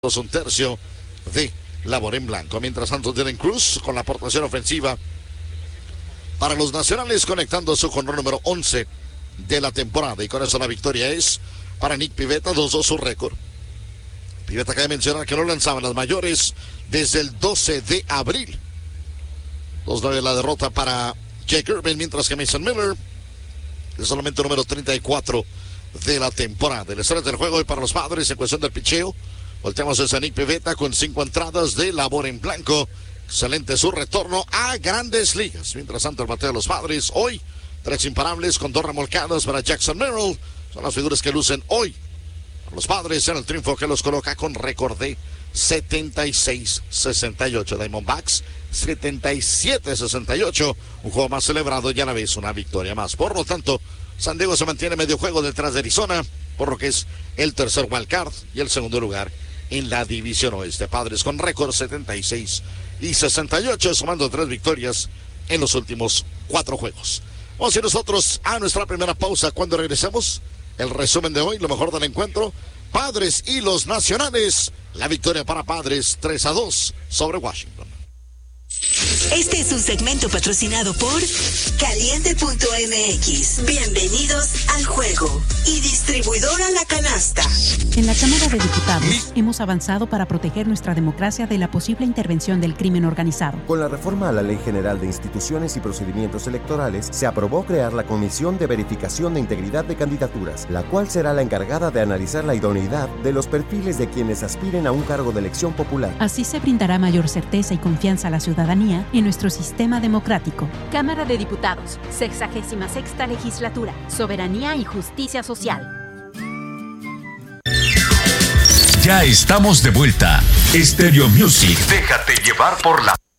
un tercio de labor en blanco. Mientras tanto, Dylan Cruz con la aportación ofensiva para los nacionales, conectando su jonrón número 11 de la temporada. Y con eso la victoria es para Nick Pivetta, 2-2 su récord. Pivetta acaba de mencionar que no lanzaban las mayores desde el 12 de abril. 2-9 la derrota para Jake Irvin, mientras que Mason Miller es solamente número 34 de la temporada. El estrés del juego y para los Padres en cuestión del picheo. Volteamos a Nick Pivetta con 5 entradas de labor en blanco. Excelente su retorno a Grandes Ligas. Mientras tanto, el bateo de los Padres hoy, 3 imparables con 2 remolcadas para Jackson Merrill. Son las figuras que lucen hoy a los Padres en el triunfo que los coloca con récord de 76-68. Diamondbacks 77-68. Un juego más celebrado y a la vez una victoria más. Por lo tanto, San Diego se mantiene medio juego detrás de Arizona, por lo que es el tercer wildcard y el segundo lugar en la división oeste. Padres con récord 76-68, sumando 3 victorias en los últimos 4 juegos. Vamos a ir nosotros a nuestra primera pausa. Cuando regresemos, el resumen de hoy, lo mejor del encuentro. Padres y los Nacionales. La victoria para Padres 3-2 sobre Washington. Este es un segmento patrocinado por Caliente.mx. Bienvenidos al juego. Y distribuidora La Canasta. En la Cámara de Diputados hemos avanzado para proteger nuestra democracia de la posible intervención del crimen organizado. Con la reforma a la Ley General de Instituciones y Procedimientos Electorales, se aprobó crear la Comisión de Verificación de Integridad de Candidaturas, la cual será la encargada de analizar la idoneidad de los perfiles de quienes aspiren a un cargo de elección popular. Así se brindará mayor certeza y confianza a la ciudadanía en nuestro sistema democrático. Cámara de Diputados, 66ª Legislatura, Soberanía y Justicia Social. Ya estamos de vuelta. Stereo Music. Déjate llevar por la